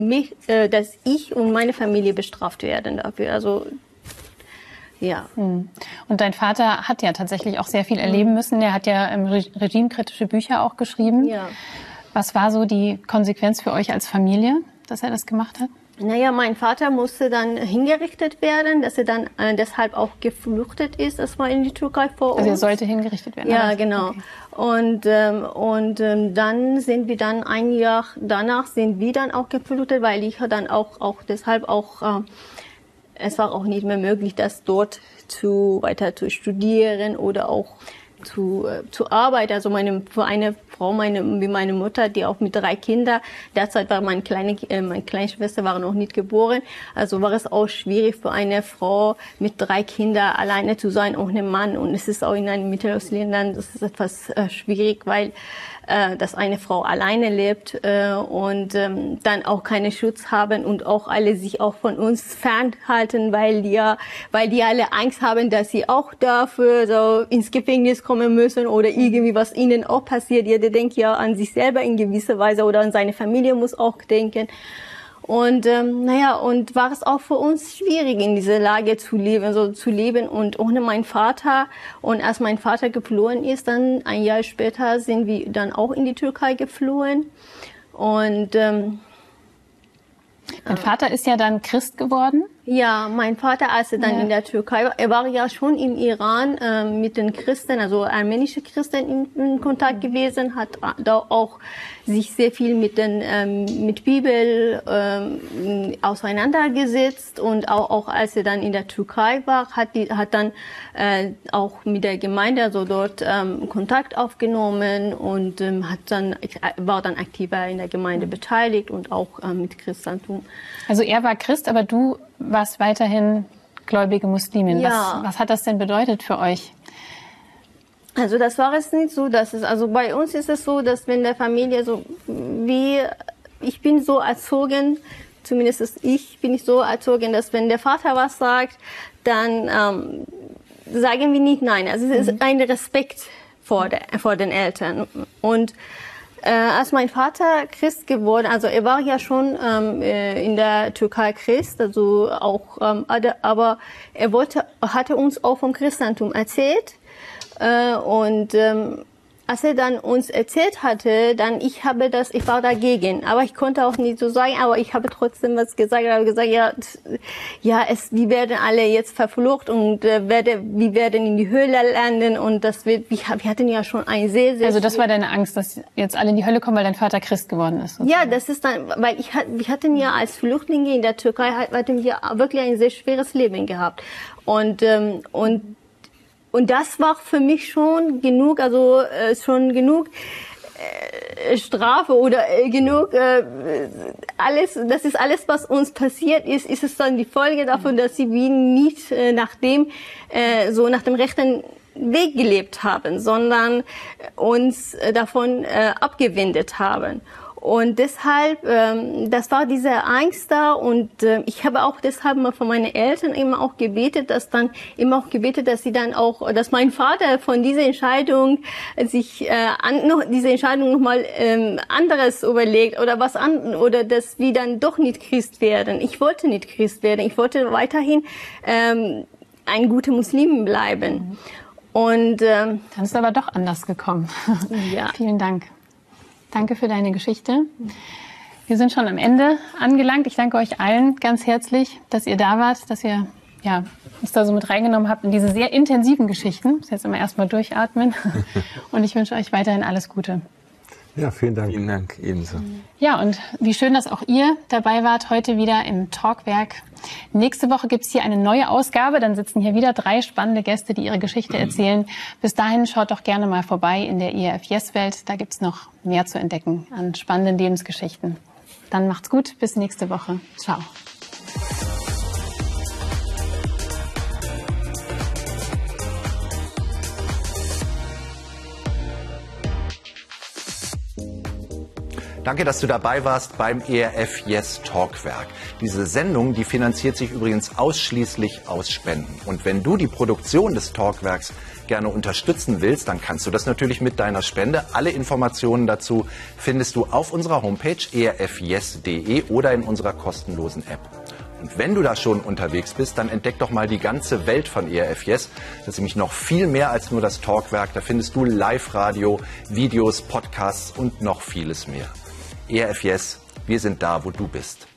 dass ich und meine Familie bestraft werden dafür. Also ja. Und dein Vater hat ja tatsächlich auch sehr viel erleben müssen. Er hat ja regimekritische Bücher auch geschrieben. Ja. Was war so die Konsequenz für euch als Familie, dass er das gemacht hat? Naja, mein Vater musste dann hingerichtet werden, dass er dann deshalb auch geflüchtet ist, erstmal in die Türkei vor uns. Also er sollte hingerichtet werden? Ja, genau. Okay. Und dann sind wir dann ein Jahr danach sind wir dann auch geflüchtet, weil ich dann auch deshalb auch es war auch nicht mehr möglich, das dort weiter zu studieren oder auch zu arbeiten. Also für eine Frau, wie meine Mutter, die auch mit 3 Kindern, derzeit war meine kleine Schwester war noch nicht geboren, also war es auch schwierig für eine Frau mit 3 Kindern alleine zu sein ohne Mann. Und es ist auch in einem Mittelostländern, das ist etwas schwierig, weil dass eine Frau alleine lebt und dann auch keinen Schutz haben und auch alle sich auch von uns fernhalten, weil die alle Angst haben, dass sie auch dafür so ins Gefängnis kommen müssen oder irgendwie was ihnen auch passiert. Jeder denkt ja an sich selber in gewisser Weise oder an seine Familie muss auch denken. Und und war es auch für uns schwierig, in dieser Lage zu leben und ohne meinen Vater. Und als mein Vater geflohen ist, dann ein Jahr später sind wir dann auch in die Türkei geflohen. Und dein Vater ist ja dann Christ geworden? Ja, mein Vater, als er dann in der Türkei war, er war ja schon im Iran mit den Christen, also armenischen Christen in Kontakt gewesen, hat da auch sich sehr viel mit Bibel auseinandergesetzt und auch als er dann in der Türkei war, hat dann auch mit der Gemeinde also dort Kontakt aufgenommen und war dann aktiver in der Gemeinde beteiligt und auch mit Christentum. Also er war Christ, aber du warst weiterhin gläubige Muslimin. Ja. Was hat das denn bedeutet für euch? Also das war es nicht so, also bei uns ist es so, dass wenn der Familie ich bin so erzogen, zumindest ich bin so erzogen, dass wenn der Vater was sagt, dann sagen wir nicht nein. Also es ist ein Respekt vor den Eltern. Und als mein Vater Christ geworden, also er war ja schon in der Türkei Christ, also auch, aber er hatte uns auch vom Christentum erzählt und als er dann uns erzählt hatte, ich war dagegen, aber ich konnte auch nicht so sagen, aber ich habe trotzdem was gesagt, ich habe gesagt, wir werden alle jetzt verflucht und wir werden in die Hölle landen und wir hatten ja schon ein sehr, sehr... Also das war deine Angst, dass jetzt alle in die Hölle kommen, weil dein Vater Christ geworden ist? Sozusagen. Ja, das ist dann, weil wir hatten ja als Flüchtlinge in der Türkei, hatten wir wirklich ein sehr schweres Leben gehabt und das war für mich schon genug, also schon genug Strafe oder genug alles. Das ist alles, was uns passiert ist. Ist es dann die Folge davon, dass wir nicht nach dem rechten Weg gelebt haben, sondern uns davon abgewendet haben. Und deshalb, das war diese Angst da und ich habe auch deshalb mal von meinen Eltern immer auch gebetet, dass sie dann auch, dass mein Vater von dieser Entscheidung diese Entscheidung nochmal anderes überlegt oder oder dass wir dann doch nicht Christ werden. Ich wollte nicht Christ werden, ich wollte weiterhin ein guter Muslim bleiben. Und dann ist aber doch anders gekommen. Ja. Vielen Dank. Danke für deine Geschichte. Wir sind schon am Ende angelangt. Ich danke euch allen ganz herzlich, dass ihr da wart, dass ihr uns da so mit reingenommen habt in diese sehr intensiven Geschichten. Ich muss jetzt immer erstmal durchatmen. Und ich wünsche euch weiterhin alles Gute. Ja, vielen Dank. Vielen Dank, ebenso. Ja, und wie schön, dass auch ihr dabei wart, heute wieder im Talkwerk. Nächste Woche gibt's hier eine neue Ausgabe. Dann sitzen hier wieder 3 spannende Gäste, die ihre Geschichte erzählen. Bis dahin schaut doch gerne mal vorbei in der IRF Yes Welt. Da gibt's noch mehr zu entdecken an spannenden Lebensgeschichten. Dann macht's gut. Bis nächste Woche. Ciao. Danke, dass du dabei warst beim ERF Yes Talkwerk. Diese Sendung, die finanziert sich übrigens ausschließlich aus Spenden. Und wenn du die Produktion des Talkwerks gerne unterstützen willst, dann kannst du das natürlich mit deiner Spende. Alle Informationen dazu findest du auf unserer Homepage erfyes.de oder in unserer kostenlosen App. Und wenn du da schon unterwegs bist, dann entdeck doch mal die ganze Welt von ERF Yes. Das ist nämlich noch viel mehr als nur das Talkwerk. Da findest du Live-Radio, Videos, Podcasts und noch vieles mehr. ERF Yes, wir sind da, wo du bist.